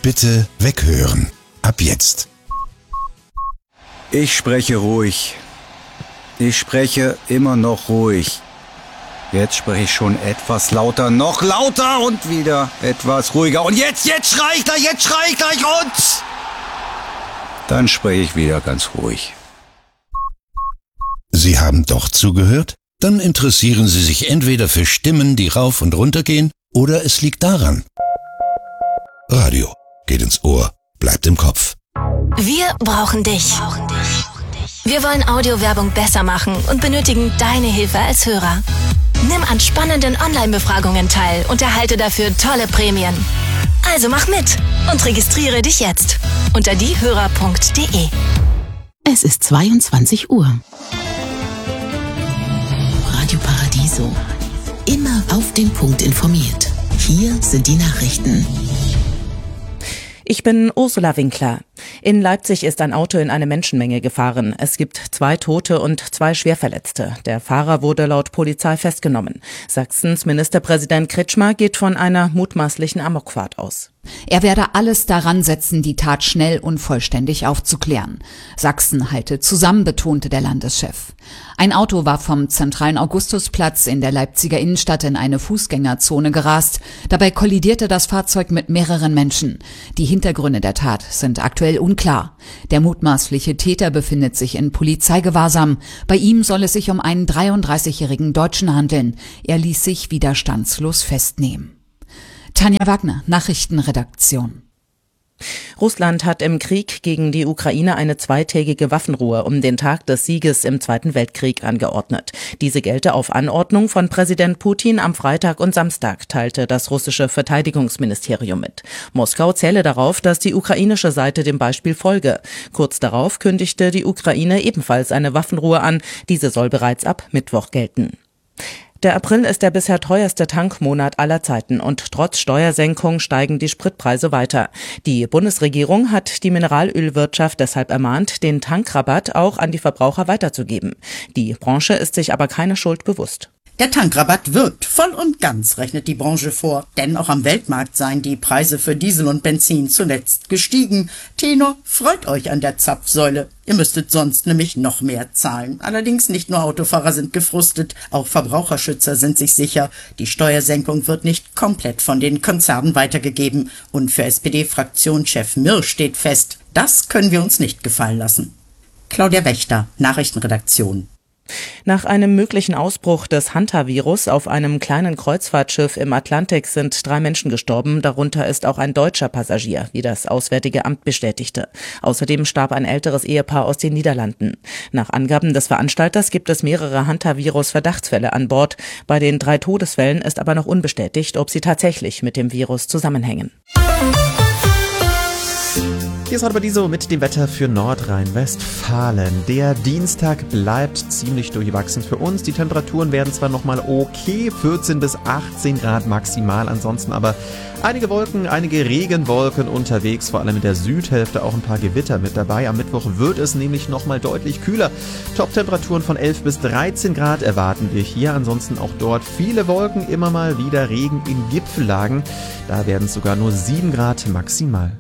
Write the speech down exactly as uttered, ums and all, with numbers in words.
Bitte weghören. Ab jetzt. Ich spreche ruhig. Ich spreche immer noch ruhig. Jetzt spreche ich schon etwas lauter, noch lauter und wieder etwas ruhiger. Und jetzt, jetzt schrei ich gleich, jetzt schrei ich gleich und... Dann spreche ich wieder ganz ruhig. Sie haben doch zugehört? Dann interessieren Sie sich entweder für Stimmen, die rauf und runter gehen, oder es liegt daran. Radio geht ins Ohr, bleibt im Kopf. Wir brauchen dich. Wir wollen Audiowerbung besser machen und benötigen deine Hilfe als Hörer. Nimm an spannenden Online-Befragungen teil und erhalte dafür tolle Prämien. Also mach mit und registriere dich jetzt unter diehörer punkt de. Es ist zweiundzwanzig Uhr. Radio Paradiso. Immer auf den Punkt informiert. Hier sind die Nachrichten. Ich bin Ursula Winkler. In Leipzig ist ein Auto in eine Menschenmenge gefahren. Es gibt zwei Tote und zwei Schwerverletzte. Der Fahrer wurde laut Polizei festgenommen. Sachsens Ministerpräsident Kretschmer geht von einer mutmaßlichen Amokfahrt aus. Er werde alles daran setzen, die Tat schnell und vollständig aufzuklären. Sachsen halte zusammen, betonte der Landeschef. Ein Auto war vom zentralen Augustusplatz in der Leipziger Innenstadt in eine Fußgängerzone gerast. Dabei kollidierte das Fahrzeug mit mehreren Menschen. Die Hintergründe der Tat sind aktuell unklar. Der mutmaßliche Täter befindet sich in Polizeigewahrsam. Bei ihm soll es sich um einen dreiunddreißigjährigen Deutschen handeln. Er ließ sich widerstandslos festnehmen. Tanja Wagner, Nachrichtenredaktion. Russland hat im Krieg gegen die Ukraine eine zweitägige Waffenruhe um den Tag des Sieges im Zweiten Weltkrieg angeordnet. Diese gelte auf Anordnung von Präsident Putin am Freitag und Samstag, teilte das russische Verteidigungsministerium mit. Moskau zähle darauf, dass die ukrainische Seite dem Beispiel folge. Kurz darauf kündigte die Ukraine ebenfalls eine Waffenruhe an. Diese soll bereits ab Mittwoch gelten. Der April ist der bisher teuerste Tankmonat aller Zeiten und trotz Steuersenkung steigen die Spritpreise weiter. Die Bundesregierung hat die Mineralölwirtschaft deshalb ermahnt, den Tankrabatt auch an die Verbraucher weiterzugeben. Die Branche ist sich aber keine Schuld bewusst. Der Tankrabatt wirkt voll und ganz, rechnet die Branche vor. Denn auch am Weltmarkt seien die Preise für Diesel und Benzin zuletzt gestiegen. Tenor, freut euch an der Zapfsäule. Ihr müsstet sonst nämlich noch mehr zahlen. Allerdings nicht nur Autofahrer sind gefrustet, auch Verbraucherschützer sind sich sicher. Die Steuersenkung wird nicht komplett von den Konzernen weitergegeben. Und für S P D-Fraktionschef Mirr steht fest, das können wir uns nicht gefallen lassen. Claudia Wächter, Nachrichtenredaktion. Nach einem möglichen Ausbruch des Hantavirus auf einem kleinen Kreuzfahrtschiff im Atlantik sind drei Menschen gestorben, darunter ist auch ein deutscher Passagier, wie das Auswärtige Amt bestätigte. Außerdem starb ein älteres Ehepaar aus den Niederlanden. Nach Angaben des Veranstalters gibt es mehrere Hantavirus-Verdachtsfälle an Bord. Bei den drei Todesfällen ist aber noch unbestätigt, ob sie tatsächlich mit dem Virus zusammenhängen. Hier ist heute Paradiso mit dem Wetter für Nordrhein-Westfalen. Der Dienstag bleibt ziemlich durchwachsen für uns. Die Temperaturen werden zwar nochmal okay, vierzehn bis achtzehn Grad maximal, ansonsten aber einige Wolken, einige Regenwolken unterwegs, vor allem in der Südhälfte auch ein paar Gewitter mit dabei. Am Mittwoch wird es nämlich nochmal deutlich kühler. Top-Temperaturen von elf bis dreizehn Grad erwarten wir hier, ansonsten auch dort viele Wolken, immer mal wieder Regen in Gipfellagen. Da werden es sogar nur sieben Grad maximal.